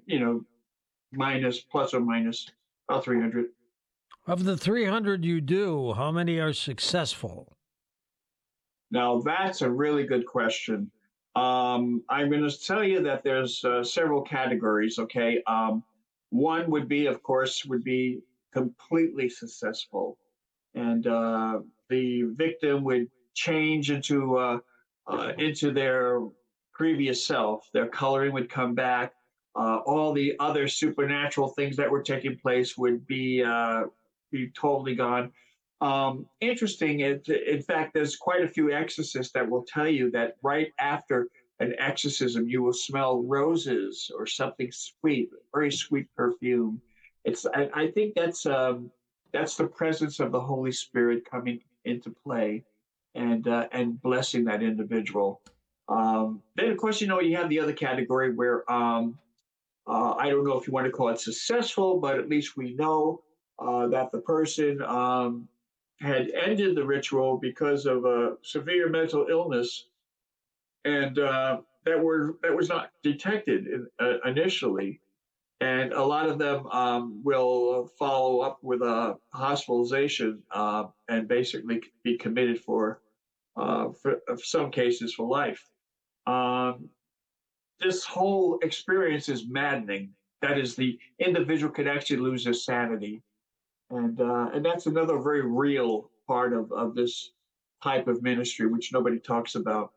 minus plus or minus about 300. Of the 300 you do, how many are successful? Now, that's a really good question. I'm going to tell you that there's several categories. Okay, one would be, of course, would be completely successful, and the victim would change into their previous self. Their coloring would come back. All the other supernatural things that were taking place would be totally gone. Interesting. In fact, there's quite a few exorcists that will tell you that right after an exorcism, you will smell roses or something sweet, very sweet perfume. I think that's the presence of the Holy Spirit coming into play and blessing that individual. Then, of course, you have the other category where I don't know if you want to call it successful, but at least we know that the person had ended the ritual because of a severe mental illness, and that was not detected initially. And a lot of them will follow up with a hospitalization and basically be committed for some cases for life. Um, this whole experience is maddening. That is, the individual could actually lose their sanity, and that's another very real part of this type of ministry, which nobody talks about.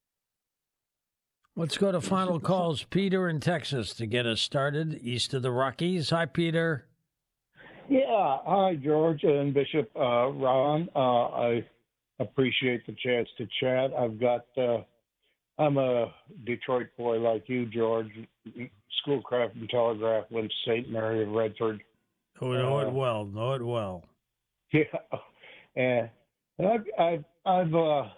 Let's go to final calls. Peter in Texas to get us started, east of the Rockies. Hi, Peter. Yeah. Hi, George and Bishop Ron. I appreciate the chance to chat. I'm a Detroit boy like you, George. Schoolcraft and Telegraph, went to St. Mary of Redford. Oh, know it well. Know it well. Yeah. And I've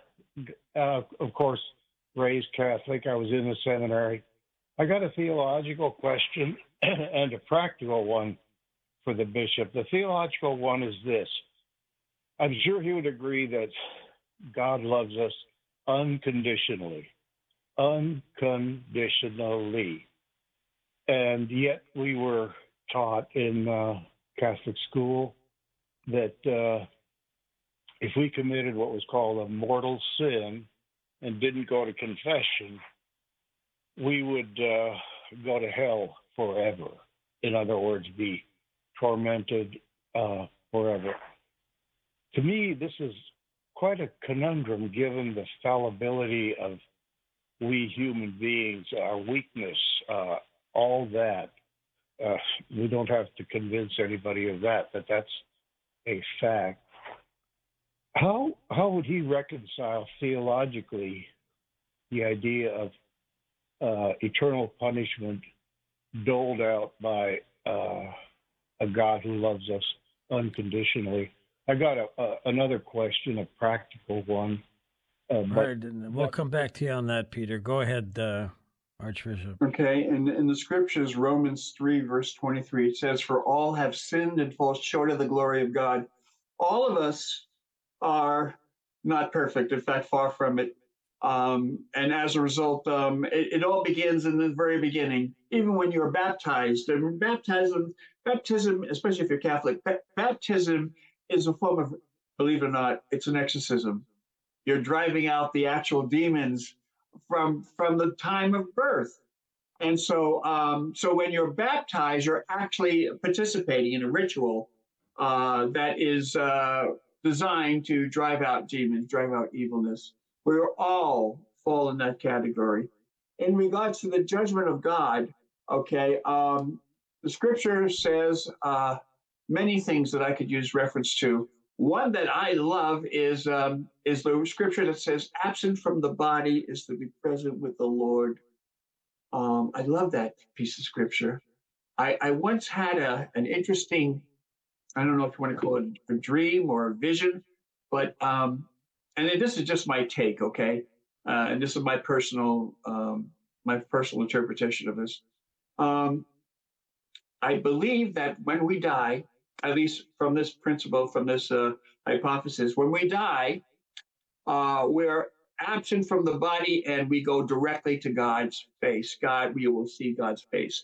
of course, raised Catholic. I was in the seminary. I got a theological question and a practical one for the bishop. The theological one is this. I'm sure he would agree that God loves us unconditionally. Unconditionally. And yet we were taught in Catholic school that if we committed what was called a mortal sin and didn't go to confession, we would go to hell forever. In other words, be tormented forever. To me, this is quite a conundrum given the fallibility of we human beings, our weakness, all that. We don't have to convince anybody of that, but that's a fact. How would he reconcile theologically the idea of eternal punishment doled out by a God who loves us unconditionally? I got another question, a practical one. We'll come back to you on that, Peter. Go ahead, Archbishop. Okay, and in the scriptures, Romans 3, verse 23, it says, "For all have sinned and fall short of the glory of God." All of us are not perfect, in fact, far from it. And as a result, it all begins in the very beginning, even when you're baptized. And baptism, especially if you're Catholic, baptism is a form of, believe it or not, it's an exorcism. You're driving out the actual demons from the time of birth. And so when you're baptized, you're actually participating in a ritual that is designed to drive out demons, drive out evilness. We're all fall in that category. In regards to the judgment of God, okay, the scripture says many things that I could use reference to. One that I love is the scripture that says, "Absent from the body is to be present with the Lord." I love that piece of scripture. I once had an interesting, I don't know if you want to call it a dream or a vision, but and this is just my take, okay, and this is my personal interpretation of this. I believe that when we die, at least from this principle, from this hypothesis, when we die, we're absent from the body and we go directly to God's face. We will see God's face.